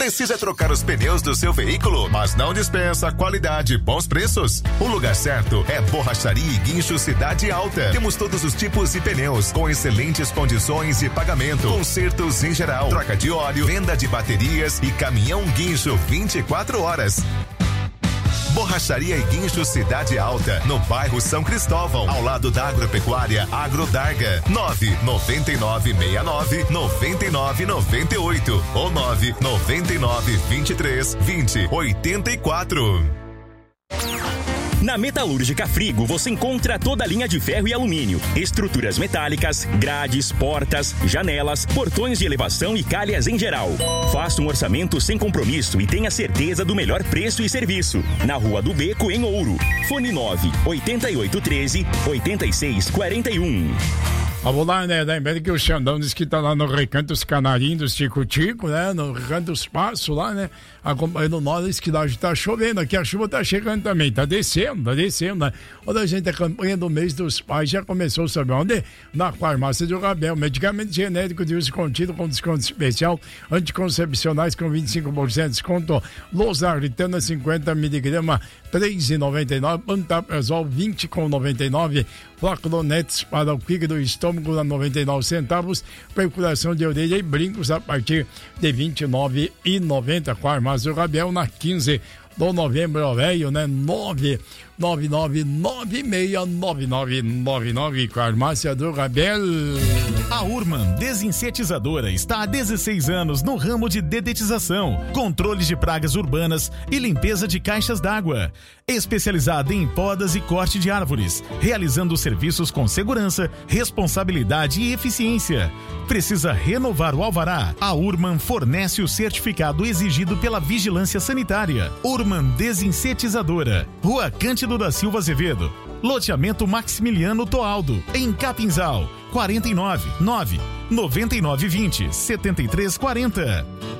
Precisa trocar os pneus do seu veículo, mas não dispensa qualidade e bons preços? O lugar certo é Borracharia e Guincho Cidade Alta. Temos todos os tipos de pneus com excelentes condições de pagamento, consertos em geral, troca de óleo, venda de baterias e caminhão guincho 24 horas. Borracharia e Guincho Cidade Alta, no bairro São Cristóvão, ao lado da Agropecuária Agrodarga. 999699998 ou 999232084. Na Metalúrgica Frigo você encontra toda a linha de ferro e alumínio, estruturas metálicas, grades, portas, janelas, portões de elevação e calhas em geral. Faça um orçamento sem compromisso e tenha certeza do melhor preço e serviço. Na Rua do Beco, em Ouro. Fone 98813-8641. Vamos lá, né? Lembrando que o Xandão disse que tá lá no Recanto dos Canarinhos, do Tico-Tico, né? No Recanto dos Passos lá, né? Acompanhando nós, diz que lá tá chovendo aqui, a chuva tá chegando também, tá descendo, né? Olha, a gente, a campanha do mês dos pais já começou, sabe onde? Na farmácia do Rabel, medicamento genético de uso contínuo com desconto especial, anticoncepcionais com 25% de desconto, Losartana 50mg, R$3,99, Pantaprazol 20,99, Flaclonetes para o fígado e estômago a 99 centavos, perfuração de orelha e brincos a partir de R$29,90. Farmácia do Rabel na 15 do novembro, velho, né? 999969999, Farmácia do Rabel. A Urman Desinsetizadora está há 16 anos no ramo de dedetização, controle de pragas urbanas e limpeza de caixas d'água. Especializada em podas e corte de árvores, realizando serviços com segurança, responsabilidade e eficiência. Precisa renovar o alvará? A Urman fornece o certificado exigido pela Vigilância Sanitária. Urman Desinsetizadora, Rua Cândido da Silva Azevedo, loteamento Maximiliano Toaldo, em Capinzal, 499 9920 7340.